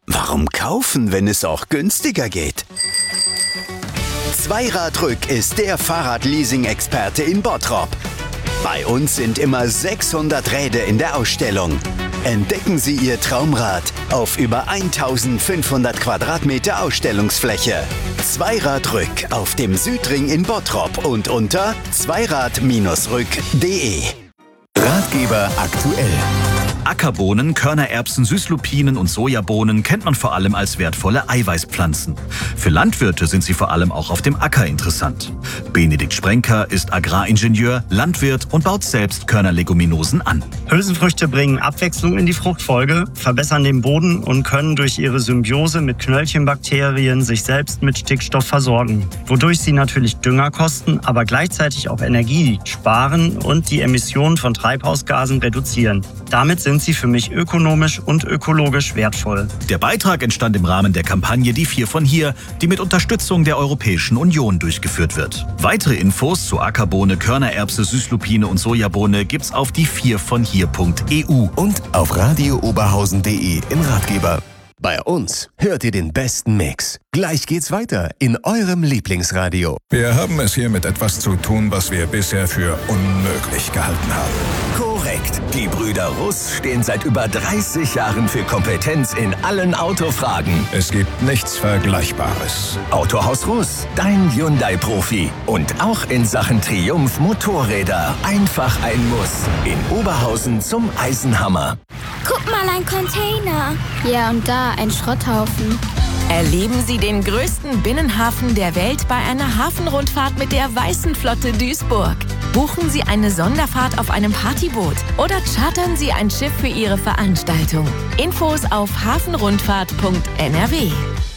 Warum kaufen, wenn es auch günstiger geht? Zweiradrück ist der Fahrradleasing-Experte in Bottrop. Bei uns sind immer 600 Räder in der Ausstellung. Entdecken Sie Ihr Traumrad auf über 1500 Quadratmeter Ausstellungsfläche. Zweiradrück auf dem Südring in Bottrop und unter zweirad-rück.de. Ratgeber aktuell. Ackerbohnen, Körnererbsen, Süßlupinen und Sojabohnen kennt man vor allem als wertvolle Eiweißpflanzen. Für Landwirte sind sie vor allem auch auf dem Acker interessant. Benedikt Sprenker ist Agraringenieur, Landwirt und baut selbst Körnerleguminosen an. Hülsenfrüchte bringen Abwechslung in die Fruchtfolge, verbessern den Boden und können durch ihre Symbiose mit Knöllchenbakterien sich selbst mit Stickstoff versorgen, wodurch sie natürlich Dünger kosten, aber gleichzeitig auch Energie sparen und die Emissionen von Treibhausgasen reduzieren. Damit sind sie für mich ökonomisch und ökologisch wertvoll. Der Beitrag entstand im Rahmen der Kampagne Die 4 von hier, die mit Unterstützung der Europäischen Union durchgeführt wird. Weitere Infos zu Ackerbohne, Körnererbse, Süßlupine und Sojabohne gibt's auf die4vonhier.eu und auf radiooberhausen.de im Ratgeber. Bei uns hört ihr den besten Mix. Gleich geht's weiter in eurem Lieblingsradio. Wir haben es hier mit etwas zu tun, was wir bisher für unmöglich gehalten haben. Korrekt. Die Brüder Russ stehen seit über 30 Jahren für Kompetenz in allen Autofragen. Es gibt nichts Vergleichbares. Autohaus Russ, dein Hyundai-Profi. Und auch in Sachen Triumph Motorräder. Einfach ein Muss. In Oberhausen zum Eisenhammer. Guck mal, ein Container. Ja, und da ein Schrotthaufen. Erleben Sie den größten Binnenhafen der Welt bei einer Hafenrundfahrt mit der Weißen Flotte Duisburg. Buchen Sie eine Sonderfahrt auf einem Partyboot oder chartern Sie ein Schiff für Ihre Veranstaltung. Infos auf hafenrundfahrt.nrw.